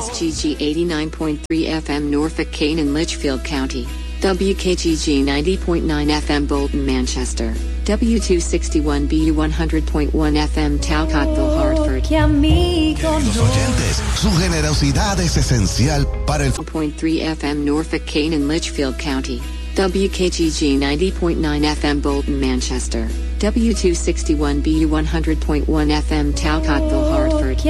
WSGG 89.3 FM Norfolk, Canaan, Litchfield County. WKGG 90.9 FM Bolton, Manchester. W261BU 100.1 FM Talcottville, Hartford. Queridos oyentes, su generosidad es esencial para el 0.3 FM Norfolk, Canaan, Litchfield County. WKGG 90.9 FM Bolton, Manchester. W261BU 100.1 FM Talcottville, Hartford.